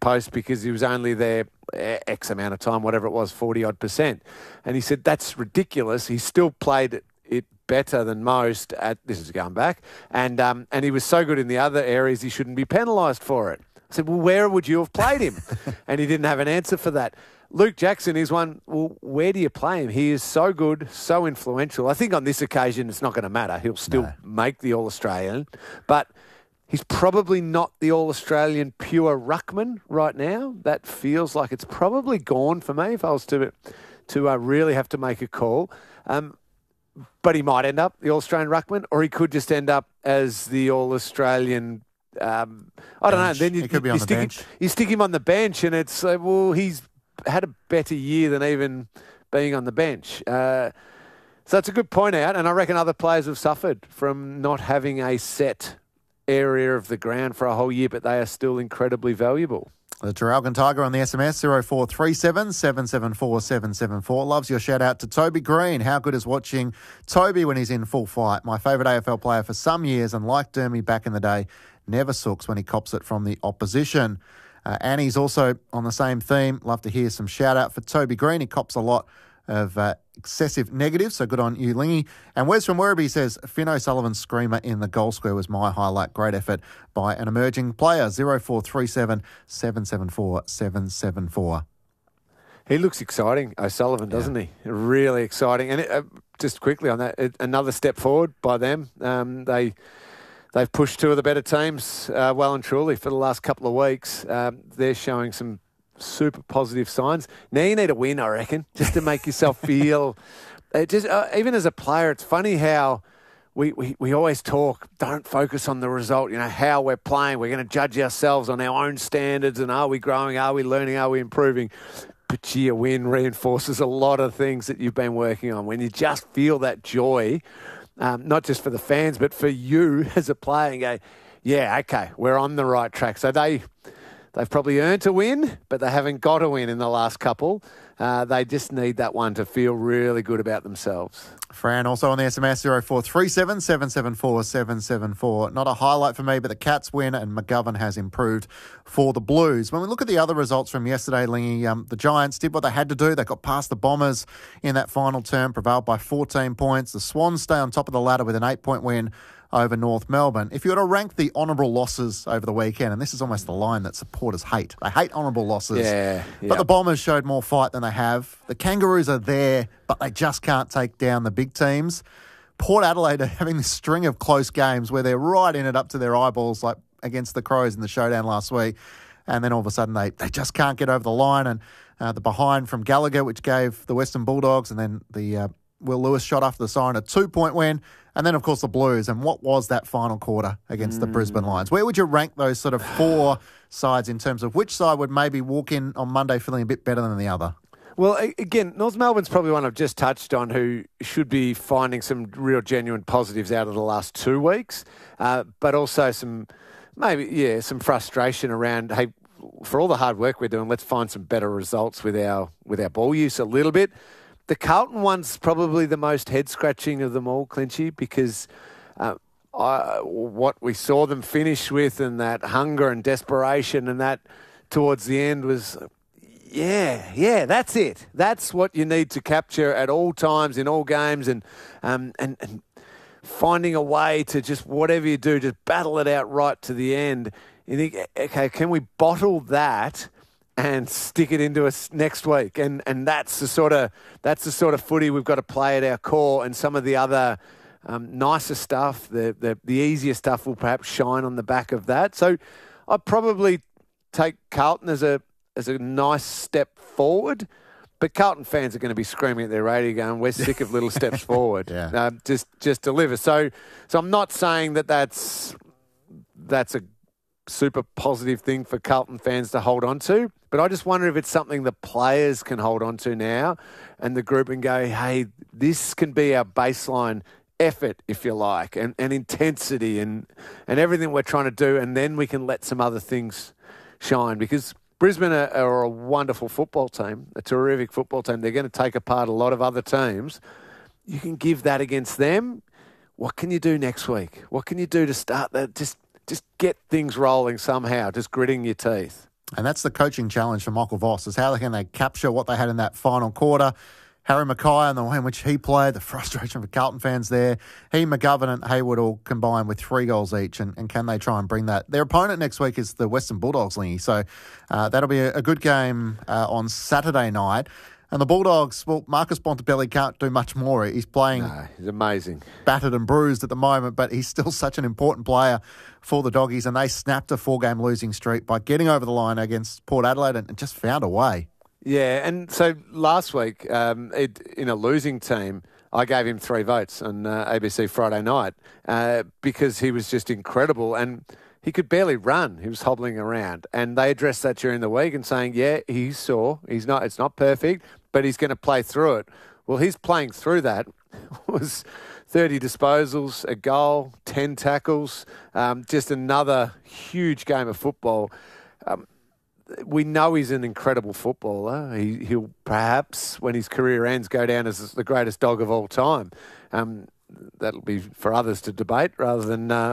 post because he was only there X amount of time, whatever it was, 40-odd%. And he said, that's ridiculous. He still played it better than most this is going back. And he was so good in the other areas, he shouldn't be penalised for it. I said, well, where would you have played him? And he didn't have an answer for that. Luke Jackson is one, well, where do you play him? He is so good, so influential. I think on this occasion it's not going to matter. He'll still make the All-Australian. But he's probably not the All-Australian pure ruckman right now. That feels like it's probably gone for me if I was to really have to make a call. But he might end up the All-Australian ruckman, or he could just end up as the All-Australian I don't know. Then he could be on the bench. You stick him on the bench, and it's well, he's had a better year than even being on the bench. So it's a good point out, and I reckon other players have suffered from not having a set area of the ground for a whole year, but they are still incredibly valuable. The Traralgon Tiger on the SMS, 0437 774 774. Loves your shout out to Toby Green. How good is watching Toby when he's in full flight? My favourite AFL player for some years, and like Dermy back in the day, never sooks when he cops it from the opposition. Annie's also on the same theme. Love to hear some shout out for Toby Green. He cops a lot of excessive negatives, so good on you, Lingy. And Wes from Werribee says, Finn O'Sullivan's screamer in the goal square was my highlight. Great effort by an emerging player. 0437 774 774. He looks exciting, O'Sullivan, doesn't he? Really exciting. And just quickly on that, another step forward by them. They've pushed two of the better teams well and truly for the last couple of weeks. They're showing some super positive signs. Now you need a win, I reckon, just to make yourself feel. Even as a player, it's funny how we always talk, don't focus on the result, how we're playing. We're going to judge ourselves on our own standards and are we growing, are we learning, are we improving? But gee, a win reinforces a lot of things that you've been working on. When you just feel that joy, not just for the fans, but for you as a player, and go, yeah, okay, we're on the right track. So they've probably earned a win, but they haven't got a win in the last couple. They just need that one to feel really good about themselves. Fran also on the SMS, 0437 774 774. Not a highlight for me, but the Cats win and McGovern has improved for the Blues. When we look at the other results from yesterday, Lingy, the Giants did what they had to do. They got past the Bombers in that final term, prevailed by 14 points. The Swans stay on top of the ladder with an 8-point win over North Melbourne. If you were to rank the honourable losses over the weekend, and this is almost the line that supporters hate. They hate honourable losses. Yeah. But the Bombers showed more fight than they have. The Kangaroos are there, but they just can't take down the big teams. Port Adelaide are having this string of close games where they're right in it up to their eyeballs, like against the Crows in the showdown last week. And then all of a sudden they just can't get over the line. And the behind from Gallagher, which gave the Western Bulldogs, and then the Will Lewis shot after the siren, a 2-point win. And then, of course, the Blues. And what was that final quarter against the Brisbane Lions? Where would you rank those sort of four sides in terms of which side would maybe walk in on Monday feeling a bit better than the other? Well, again, North Melbourne's probably one I've just touched on who should be finding some real genuine positives out of the last 2 weeks, but also some frustration around, hey, for all the hard work we're doing, let's find some better results with our ball use a little bit. The Carlton one's probably the most head-scratching of them all, Clinchy, because what we saw them finish with and that hunger and desperation and that towards the end was, yeah, that's it. That's what you need to capture at all times in all games and finding a way to just whatever you do, just battle it out right to the end. You think, okay, can we bottle that and stick it into us next week? And that's the sort of footy we've got to play at our core. And some of the other nicer stuff, the easier stuff, will perhaps shine on the back of that. So I'd probably take Carlton as a nice step forward. But Carlton fans are going to be screaming at their radio going, we're sick of little steps forward. Yeah. Just deliver. So I'm not saying that's a super positive thing for Carlton fans to hold on to. But I just wonder if it's something the players can hold on to now and the group and go, hey, this can be our baseline effort, if you like, and intensity and everything we're trying to do. And then we can let some other things shine because Brisbane are a wonderful football team, a terrific football team. They're going to take apart a lot of other teams. You can give that against them. What can you do next week? What can you do to start that? Just get things rolling somehow, just gritting your teeth. And that's the coaching challenge for Michael Voss, is how can they capture what they had in that final quarter. Harry Mackay and the way in which he played, the frustration for Carlton fans there. He, McGovern and Hayward all combined with 3 goals each, and can they try and bring that? Their opponent next week is the Western Bulldogs, Lingy, so that'll be a good game on Saturday night. And the Bulldogs, well, Marcus Bontempelli can't do much more. He's playing... No, he's amazing. Battered and bruised at the moment, but he's still such an important player for the Doggies, and they snapped a 4-game losing streak by getting over the line against Port Adelaide and just found a way. Yeah, and so last week, in a losing team, I gave him 3 votes on ABC Friday night because he was just incredible and he could barely run. He was hobbling around, and they addressed that during the week and saying, yeah, he's sore. It's not perfect, but he's going to play through it. Well, he's playing through that. Was 30 disposals, a goal, 10 tackles, just another huge game of football. We know he's an incredible footballer. He'll perhaps, when his career ends, go down as the greatest dog of all time. That'll be for others to debate rather than